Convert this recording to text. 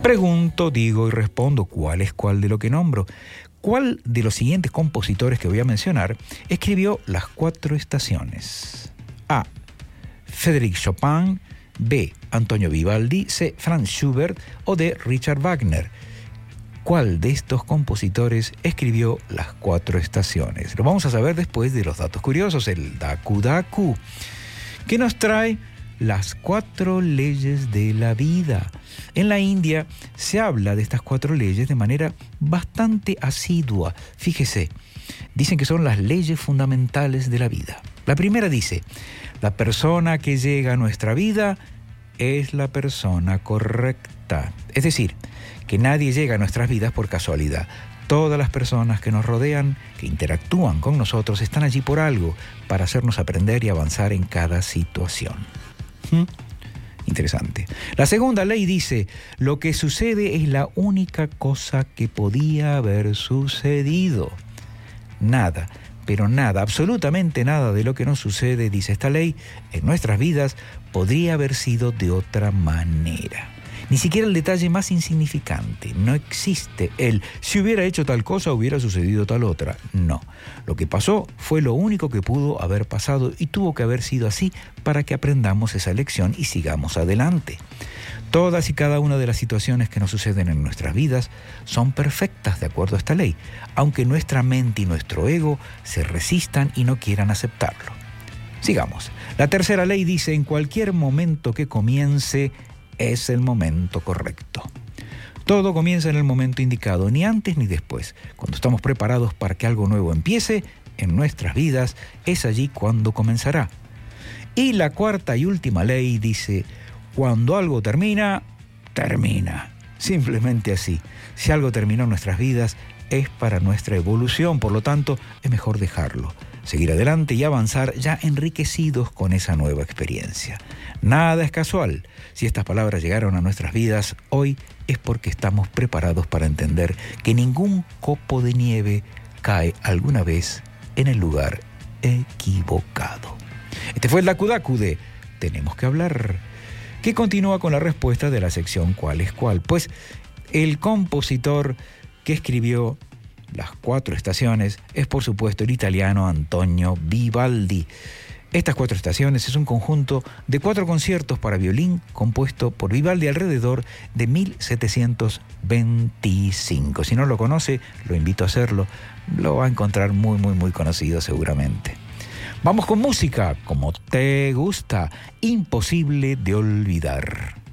Pregunto, digo y respondo, ¿cuál es cuál de lo que nombro? ¿Cuál de los siguientes compositores que voy a mencionar escribió Las Cuatro Estaciones? A. Frédéric Chopin, B. Antonio Vivaldi, C. Franz Schubert o D. Richard Wagner. ¿Cuál de estos compositores escribió Las Cuatro Estaciones? Lo vamos a saber después de los datos curiosos, el Daku Daku, que nos trae las 4 leyes de la vida. En la India se habla de estas 4 leyes de manera bastante asidua. Fíjese, dicen que son las leyes fundamentales de la vida. La primera dice: la persona que llega a nuestra vida es la persona correcta. Es decir, que nadie llega a nuestras vidas por casualidad. Todas las personas que nos rodean, que interactúan con nosotros, están allí por algo, para hacernos aprender y avanzar en cada situación. Interesante. La segunda ley dice: lo que sucede es la única cosa que podía haber sucedido. Nada, pero nada, absolutamente nada de lo que nos sucede, dice esta ley, en nuestras vidas podría haber sido de otra manera. Ni siquiera el detalle más insignificante. No existe el si hubiera hecho tal cosa hubiera sucedido tal otra. No. Lo que pasó fue lo único que pudo haber pasado y tuvo que haber sido así para que aprendamos esa lección y sigamos adelante. Todas y cada una de las situaciones que nos suceden en nuestras vidas son perfectas de acuerdo a esta ley, aunque nuestra mente y nuestro ego se resistan y no quieran aceptarlo. Sigamos. La tercera ley dice: en cualquier momento que comience, es el momento correcto. Todo comienza en el momento indicado, ni antes ni después. Cuando estamos preparados para que algo nuevo empiece en nuestras vidas, es allí cuando comenzará. Y la cuarta y última ley dice: cuando algo termina, termina. Simplemente así. Si algo terminó en nuestras vidas, es para nuestra evolución, por lo tanto, es mejor dejarlo. Seguir adelante y avanzar ya enriquecidos con esa nueva experiencia. Nada es casual. Si estas palabras llegaron a nuestras vidas hoy, es porque estamos preparados para entender que ningún copo de nieve cae alguna vez en el lugar equivocado. Este fue el Daku Daku de Tenemos que hablar, que continúa con la respuesta de la sección ¿Cuál es cuál? Pues el compositor que escribió Las Cuatro Estaciones es, por supuesto, el italiano Antonio Vivaldi. Estas 4 estaciones es un conjunto de 4 conciertos para violín compuesto por Vivaldi alrededor de 1725. Si no lo conoce, lo invito a hacerlo. Lo va a encontrar muy conocido seguramente. Vamos con música, como te gusta, imposible de olvidar.